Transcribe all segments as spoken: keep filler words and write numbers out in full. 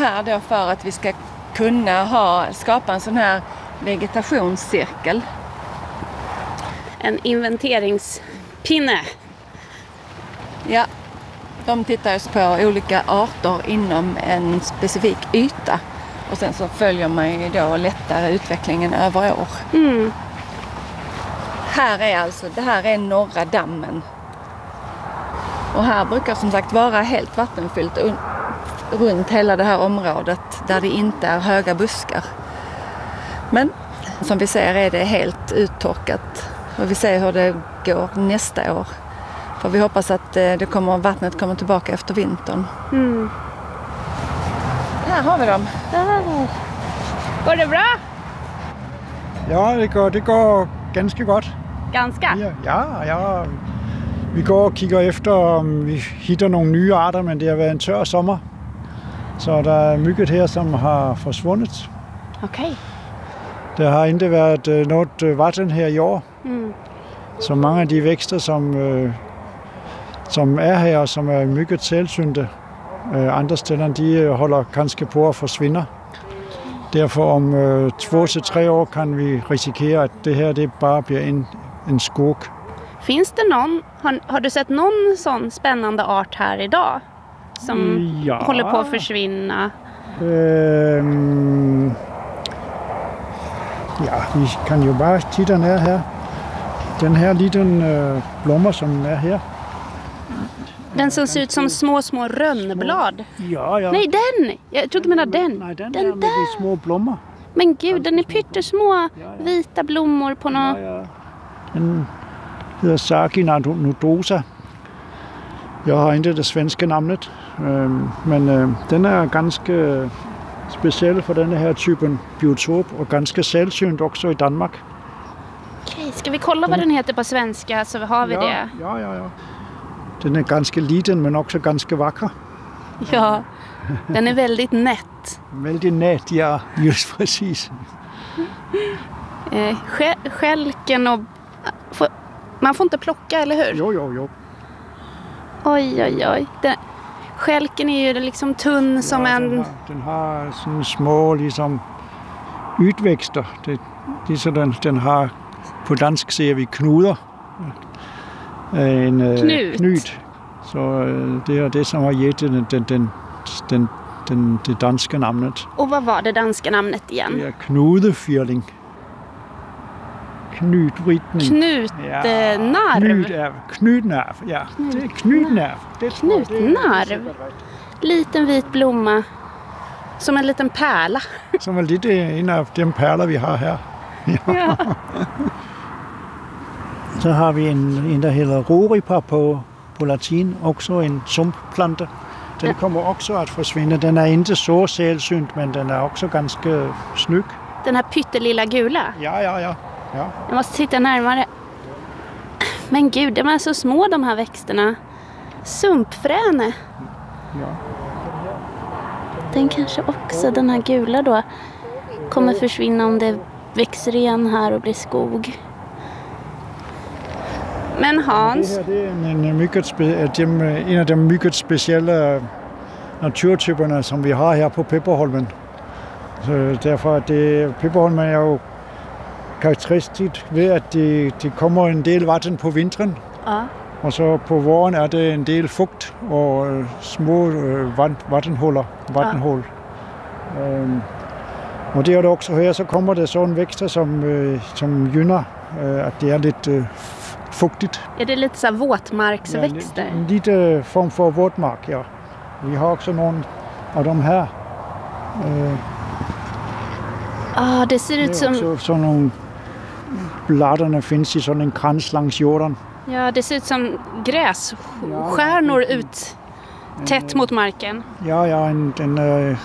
här då för att vi ska kunna ha, skapa en sån här vegetationscirkel. En inventeringspinne. Ja, de tittar just på olika arter inom en specifik yta. Och sen så följer man ju då lättare utvecklingen över år. Mm. Här är alltså, det här är norra dammen. Och här brukar som sagt vara helt vattenfyllt un- runt hela det här området där det inte är höga buskar. Men som vi ser är det helt uttorkat. Och vi ser hur det går nästa år. För vi hoppas att det kommer, vattnet kommer tillbaka efter vintern. Mm. Här har vi dem. Där. Går det bra? Ja, det går, det går ganska gott. Ganska? Ja, ja, ja. Vi går och kigger efter om vi hittar några nya arter, men det har varit en törr sommar. Så det är mycket här som har försvunnit. Okej. Okay. Det har inte varit något vatten här i år. Mm. Så många av de växter som, som är här och som är mycket sällsynta andra ställen, de håller kanske på att försvinna. Därför om två till tre år kan vi riskera att det här det bara blir en, en skog. Finns det någon, har, har du sett någon sån spännande art här idag? Som ja. håller på att försvinna? Um, ja, vi kan ju bara titta ner här. Den här liten uh, blomma som är här. Den som ser ut som små, små rönnblad. Ja, ja. Nej, den! Jag trodde du menade den. Nej, den, den där med de små blommor. Men gud, den är pyttesmå vita blommor på något. Ja, ja. Den heter Sargina nodosa. Jag har inte det svenska namnet. Men den är ganska speciell för den här typen biotop och ganska sällsynt också i Danmark. Okej, ska vi kolla vad den heter på svenska så har vi ja, det? Ja, ja, ja. Den är ganska liten men också ganska vacker. Ja, den är väldigt nätt. Väldigt nätt, ja. Just precis. Eh, skälken och... Får, man får inte plocka, eller hur? Jo, jo, jo. Oj, oj, oj. Den, skälken är ju liksom tunn som ja, en... Den har, den har såna små liksom, utväxter. Det, det är så den, den har... På dansk säger vi knuder. En Knut. Knut. Så det är det som har gett den, den, den, den, den, det danska namnet. Och vad var det danska namnet igen? Det är knudefjärling. Knutritning. Knutnarv. Ja, knutnarv. Ja, det är knutnarv. Det är knutnarv. Liten vit blomma. Som en liten pärla. Som är lite en av de pärlor vi har här. Ja. Ja. Så har vi en, en der hedder roripa på, på latin, också en sumpplante. Den kommer också att försvinna. Den är inte så sällsynt, men den är också ganska snygg. Den här pyttelilla gula? Ja, ja, ja. ja. Jag måste titta närmare. Men gud, de är så små de här växterna. Sumpfräne. Ja. Den kanske också, den här gula då, kommer försvinna om det växer igen här och blir skog. Men Hans... Det här det är en, en, mycket spe, en av de mycket speciella naturtyperna som vi har här på Pepperholmen. Så därför att det, Pepperholmen är ju karaktäristiskt ved att det, det kommer en del vatten på vintern. Ja. Och så på våren är det en del fukt och små vattenhål. vattenhål. Ja. Um, och det är det också här, så kommer det sån växter som, som gynnar att det är lite fuktigt. Är det lite så här våtmarksväxter? Ja, lite form för våtmark, ja. Vi har också någon av de här. Ja, ah, det ser ut som... Också sådana bladarna finns i sån en krans längs jorden. Ja, det ser ut som grässtjärnor ja, ut tätt en, mot marken. Ja, ja, en, en, en,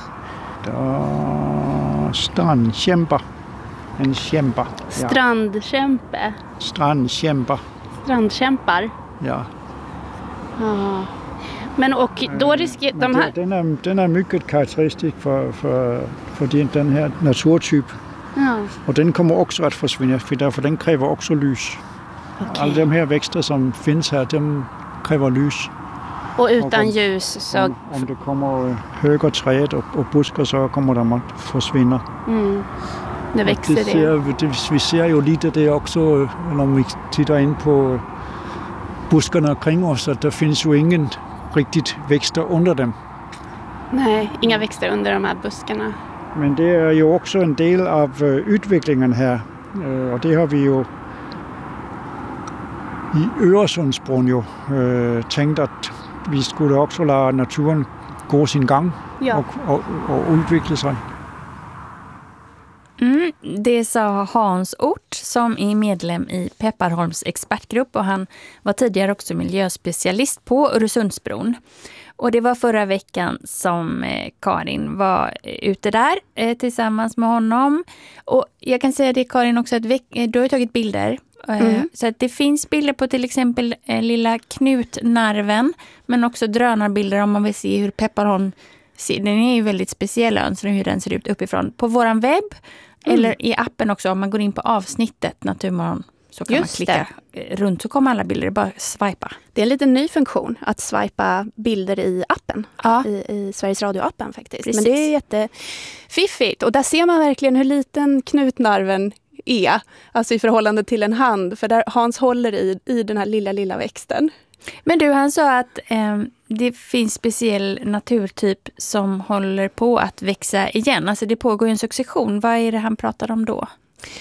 en strandkämpa. En kämpa. Ja. Strandkämpe. Strandkämpa. Strandkämpar. Ja. Ja. Men och då riskerar de här... Den är, den är mycket karaktäristisk för, för, för den här naturtyp. Ja. Och den kommer också att försvinna, för därför den kräver också lys. Okay. Alla de här växter som finns här, de kräver lys. Och utan och om, ljus så... Om, om det kommer höga träd och, och buskar så kommer de att försvinna. Mm. Det växer det. det. Ser, det. Vi ser ju lite det också när vi tittar in på buskarna kring oss, att det finns ju ingen riktigt växter under dem. Nej, inga växter under de här buskarna. Men det är ju också en del av utvecklingen här. Och det har vi ju i Öresundsbron ju äh, tänkt att vi skulle också låta naturen gå sin gång ja. och, och, och utveckla sig. Mm, det sa Hans Ort som är medlem i Pepparholms expertgrupp, och han var tidigare också miljöspecialist på Öresundsbron. Och det var förra veckan som eh, Karin var ute där eh, tillsammans med honom. Och jag kan säga det, Karin, också att veck- du har tagit bilder. Eh, mm. Så att det finns bilder på till exempel eh, lilla knutnarven, men också drönarbilder om man vill se hur Pepparholm ser. Den är ju väldigt speciell, så hur den ser ut uppifrån. På våran webb mm. eller i appen också, om man går in på avsnittet Naturmorgon, så kan Just man klicka det. runt, så kommer alla bilder, bara swipa. Det är en liten ny funktion att swipa bilder i appen, ja. i, i Sveriges Radio-appen faktiskt. Precis. Men det är jättefiffigt, och där ser man verkligen hur liten knutnarven är, alltså i förhållande till en hand, för där Hans håller i, i den här lilla, lilla växten. Men du, han sa att eh, det finns speciell naturtyp som håller på att växa igen. Alltså det pågår en succession. Vad är det han pratar om då?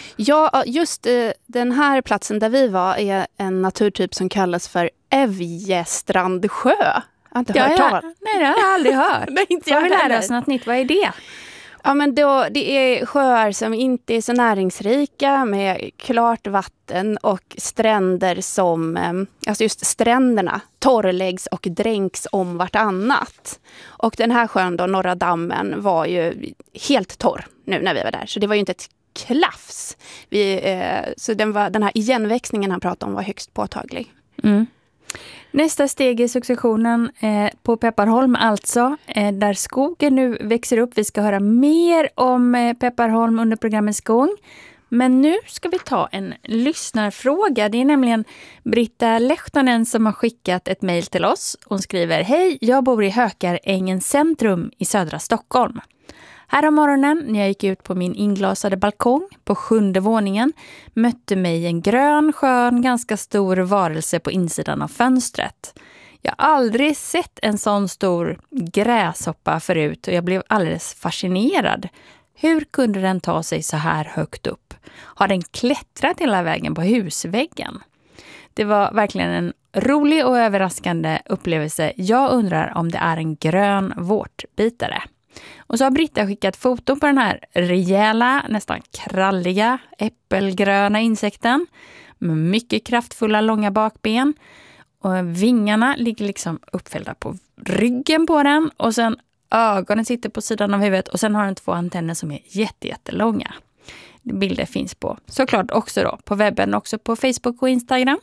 Ja, just eh, den här platsen där vi var är en naturtyp som kallas för Evjestrandsjö. Jag har inte ja, hört ja. talas. Nej, det har jag aldrig hört. Nej, inte jag jag vill lära heller. oss något nytt. Vad är det? Ja, men då, det är sjöar som inte är så näringsrika, med klart vatten och stränder som, alltså just stränderna, torrläggs och dränks om vartannat. Och den här sjön då, Norra dammen, var ju helt torr nu när vi var där. Så det var ju inte ett klaffs. Vi, eh, så den, var, den här igenväxningen han pratade om var högst påtaglig. Mm. Nästa steg i successionen eh, på Pepparholm alltså, eh, där skogen nu växer upp. Vi ska höra mer om eh, Pepparholm under programmets gång. Men nu ska vi ta en lyssnarfråga. Det är nämligen Britta Lehtonen som har skickat ett mejl till oss. Hon skriver: Hej, jag bor i Hökarängens centrum i södra Stockholm. Här om morgonen när jag gick ut på min inglasade balkong på sjunde våningen mötte mig en grön, skön, ganska stor varelse på insidan av fönstret. Jag har aldrig sett en sån stor gräshoppa förut och jag blev alldeles fascinerad. Hur kunde den ta sig så här högt upp? Har den klättrat hela vägen på husväggen? Det var verkligen en rolig och överraskande upplevelse. Jag undrar om det är en grön vårtbitare. Och så har Britta skickat foto på den här rejäla, nästan kralliga, äppelgröna insekten med mycket kraftfulla långa bakben. Och vingarna ligger liksom uppfällda på ryggen på den, och sen ögonen sitter på sidan av huvudet, och sen har den två antenner som är jätte, jättelånga. Bilder finns på, såklart också då, på webben, också på Facebook och Instagram.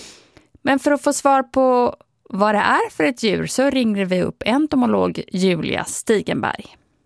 Men för att få svar på vad det är för ett djur så ringde vi upp entomolog Julia Stigenberg.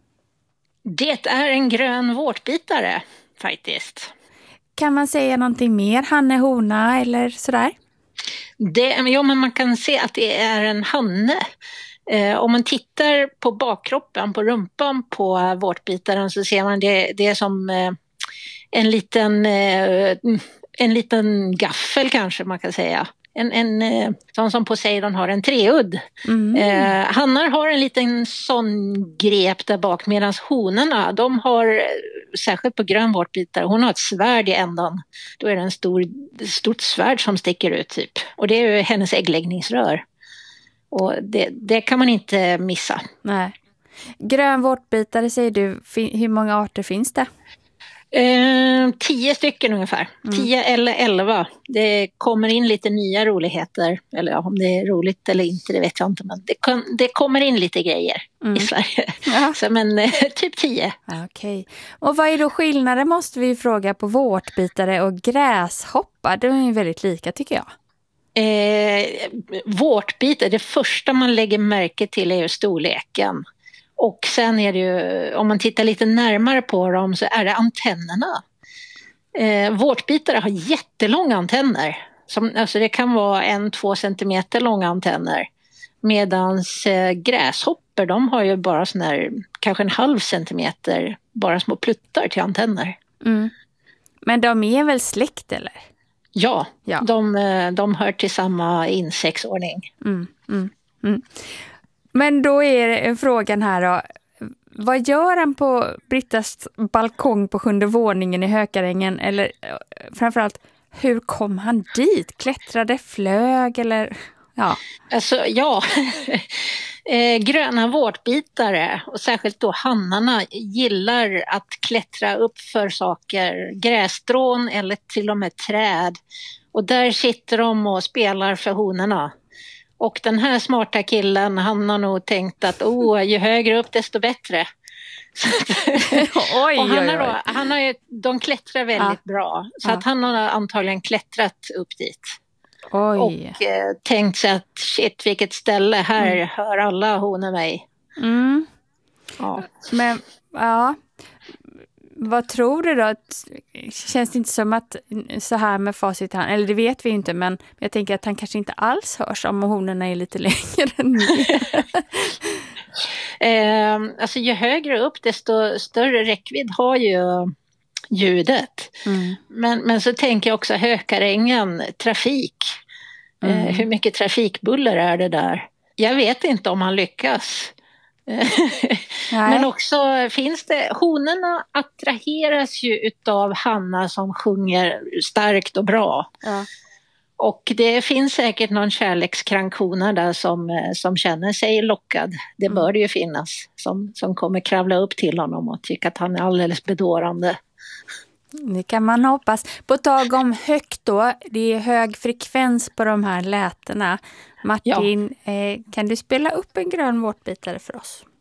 Det är en grön vårtbitare faktiskt. Kan man säga någonting mer? Hanne, hona eller sådär? Det, ja, men man kan se att det är en hanne. Eh, om man tittar på bakkroppen, på rumpan på vårtbitaren, så ser man det, det är som eh, en liten, eh, en liten gaffel kanske man kan säga. En, en eh, sån som Poseidon har en treudd. Mm. Eh, hannar har en liten sån grep där bak, medan honorna, de har, särskilt på grön vårtbitare, hon har ett svärd i ändan. Då är det en stor, stort svärd som sticker ut typ. Och det är ju hennes äggläggningsrör. Och det, det kan man inte missa. Nej. Grön vårtbitare säger du, hur många arter finns det? Eh, tio stycken ungefär. Mm. Tio eller elva. Det kommer in lite nya roligheter. Eller ja, om det är roligt eller inte, det vet jag inte. Men det, kom, det kommer in lite grejer mm. i Sverige. Ja. Så, men eh, typ tio. Okej. Okay. Och vad är då skillnaden, måste vi fråga, på vårtbitare och gräshoppa? De är ju väldigt lika tycker jag. Eh, vårtbitare, det första man lägger märke till är ju storleken. Och sen är det ju, om man tittar lite närmare på dem, så är det antennerna. Eh, vårtbitare har jättelånga antenner. Som, alltså det kan vara en, två centimeter långa antenner. Medans eh, gräshopper, de har ju bara sån här, kanske en halv centimeter, bara små pluttar till antenner. Mm. Men de är väl släkt eller? Ja, Ja. De, eh, de hör till samma insektsordning. Mm, mm, mm. Men då är frågan här då. Vad gör han på Brittas balkong på sjunde våningen i Hökarängen? Eller framförallt, hur kom han dit? Klättrade, flög eller... Ja, Alltså, ja. eh, gröna vårtbitare och särskilt då hannarna gillar att klättra upp för saker, grässtrån eller till och med träd. Och där sitter de och spelar för honorna. Och den här smarta killen, han har nog tänkt att oh, ju högre upp desto bättre. oj, och han oj, har då, oj. han har ju, de klättrar väldigt Ja. bra. Så Ja. att han har antagligen klättrat upp dit. Oj. Och eh, tänkt sig att shit, vilket ställe, här mm. hör alla honor mig. Mm. Ja. Men, ja... Vad tror du då? Känns det inte som att så här med facit, han, eller det vet vi inte, men jag tänker att han kanske inte alls hörs om honorna är lite längre än eh, alltså ju högre upp desto större räckvidd har ju ljudet. Mm. Men, men så tänker jag också Hökarängen, trafik. Mm. Eh, hur mycket trafikbuller är det där? Jag vet inte om han lyckas. Men också finns det, honorna attraheras ju utav hannar som sjunger starkt och bra. Ja. Och det finns säkert någon kärlekskrankona där som, som känner sig lockad. Det mm. bör det ju finnas. Som, som kommer kravla upp till honom och tycka att han är alldeles bedårande. Det kan man hoppas. På tag om högt då, det är hög frekvens på de här lätena. Martin, ja. eh, kan du spela upp en grön vårtbitare för oss?